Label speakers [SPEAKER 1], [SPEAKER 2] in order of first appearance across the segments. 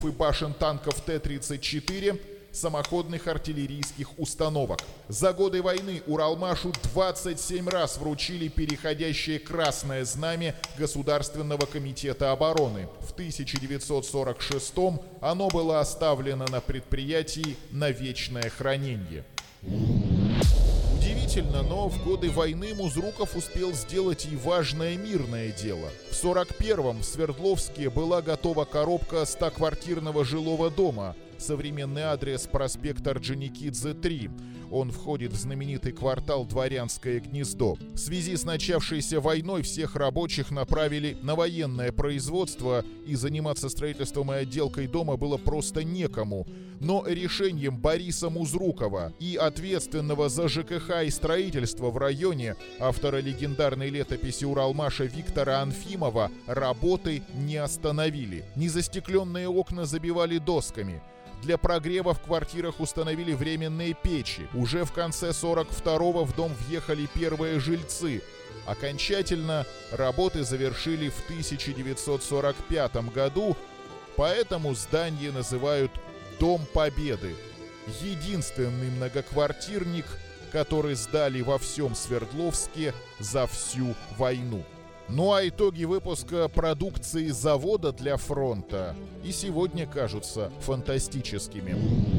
[SPEAKER 1] и башен танков Т-34, самоходных артиллерийских установок. За годы войны Уралмашу 27 раз вручили переходящее Красное Знамя Государственного комитета обороны. В 1946-м оно было оставлено на предприятии на вечное хранение. Удивительно, но в годы войны Музруков успел сделать и важное мирное дело. В 1941-м в Свердловске была готова коробка 100-квартирного жилого дома. Современный адрес: проспект Орджоникидзе, 3. Он входит в знаменитый квартал Дворянское гнездо. В связи с начавшейся войной всех рабочих направили на военное производство, и заниматься строительством и отделкой дома было просто некому. Но решением Бориса Музрукова и ответственного за ЖКХ и строительство в районе, автора легендарной летописи Уралмаша Виктора Анфимова, работы не остановили. Незастекленные окна забивали досками. Для прогрева в квартирах установили временные печи. Уже в конце 42-го в дом въехали первые жильцы. Окончательно работы завершили в 1945 году, поэтому здание называют «Дом Победы». Единственный многоквартирник, который сдали во всем Свердловске за всю войну. Ну а итоги выпуска продукции завода для фронта и сегодня кажутся фантастическими.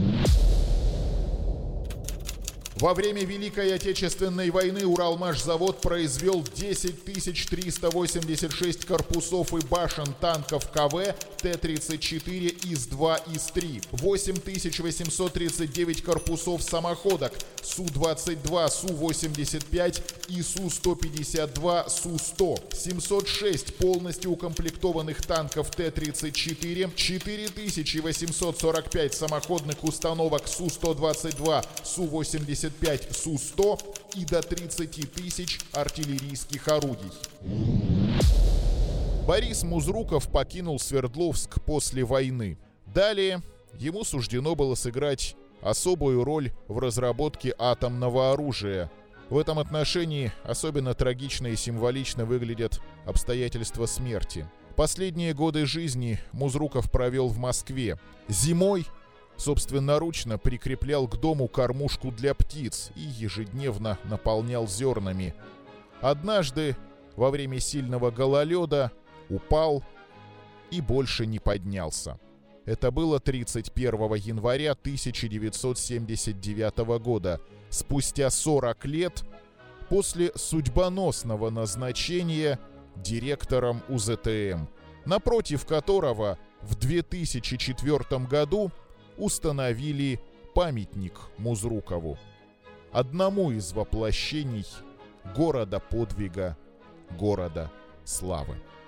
[SPEAKER 1] Во время Великой Отечественной войны Уралмашзавод произвел 10 386 корпусов и башен танков КВ Т-34 ИС-2, ИС-3, 8 839 корпусов самоходок Су-22, Су-85 и Су-152, Су-100, 706 полностью укомплектованных танков Т-34, 4845 самоходных установок Су-122, Су-85, Су-100 и до 30 тысяч артиллерийских орудий. Борис Музруков покинул Свердловск после войны. Далее ему суждено было сыграть особую роль в разработке атомного оружия. В этом отношении особенно трагично и символично выглядят обстоятельства смерти. Последние годы жизни Музруков провел в Москве. Зимой собственноручно прикреплял к дому кормушку для птиц и ежедневно наполнял зернами. Однажды во время сильного гололеда упал и больше не поднялся. Это было 31 января 1979 года, спустя 40 лет после судьбоносного назначения директором УЗТМ, напротив которого в 2004 году установили памятник Музрукову, одному из воплощений города подвига, города славы.